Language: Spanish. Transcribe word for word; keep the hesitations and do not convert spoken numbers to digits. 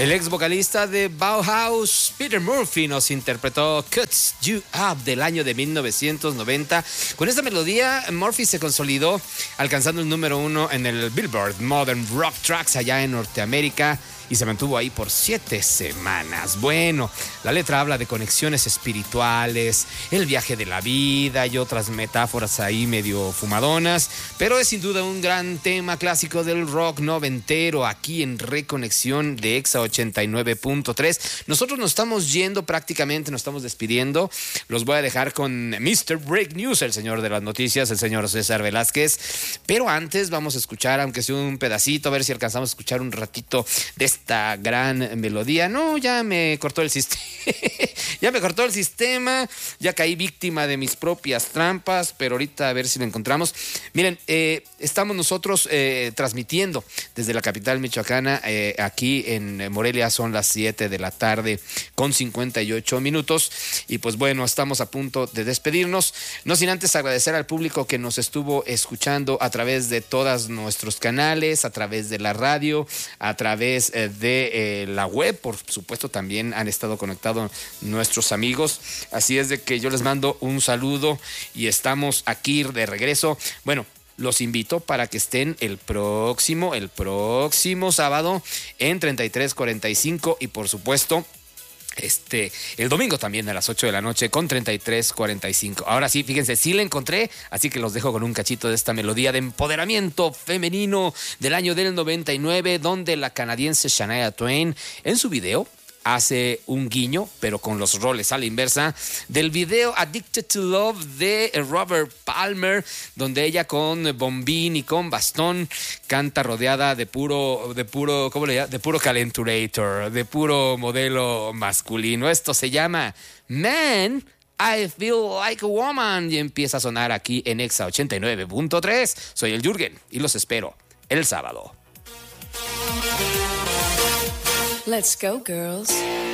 El ex vocalista de Bauhaus, Peter Murphy, nos interpretó Cuts You Up del año de mil novecientos noventa. Con esta melodía, Murphy se consolidó alcanzando el número uno en el Billboard Modern Rock Tracks allá en Norteamérica y se mantuvo ahí por siete semanas. Bueno, la letra habla de conexiones espirituales, el viaje de la vida y otras metáforas ahí medio fumadonas, pero es sin duda un gran tema clásico del rock noventero aquí en Reconexión de Exa ochenta y nueve punto tres. Nosotros nos estamos yendo prácticamente, nos estamos despidiendo. Los voy a dejar con mister Break News, el señor de las noticias, el señor César Velázquez. Pero antes vamos a escuchar, aunque sea un pedacito, a ver si alcanzamos a escuchar un ratito de esta gran melodía. No, ya me cortó el sistema. Ya me cortó el sistema. Ya caí víctima de mis propias trampas, pero ahorita a ver si lo encontramos. Miren, eh, estamos nosotros eh, transmitiendo desde la capital michoacana. Eh, aquí en Morelia son las siete de la tarde con cincuenta y ocho minutos. Y pues bueno, estamos a punto de despedirnos. No sin antes agradecer al público que nos estuvo escuchando a través de todos nuestros canales, a través de la radio, a través eh, de eh, la web. Por supuesto, también han estado conectados nuestros amigos. Así es de que yo les mando un saludo y estamos aquí de regreso. Bueno, los invito para que estén el próximo, el próximo sábado en treinta y tres cuarenta y cinco y por supuesto Este, el domingo también a las ocho de la noche con treinta y tres cuarenta y cinco. Ahora sí, fíjense, sí la encontré, así que los dejo con un cachito de esta melodía de empoderamiento femenino del año del noventa y nueve, donde la canadiense Shania Twain en su video hace un guiño, pero con los roles a la inversa, del video Addicted to Love de Robert Palmer, donde ella con bombín y con bastón canta rodeada de puro, de puro, ¿cómo le llama? De puro calenturator, de puro modelo masculino. Esto se llama Man, I Feel Like a Woman y empieza a sonar aquí en Exa ochenta y nueve punto tres. Soy el Jürgen y los espero el sábado. Let's go, girls.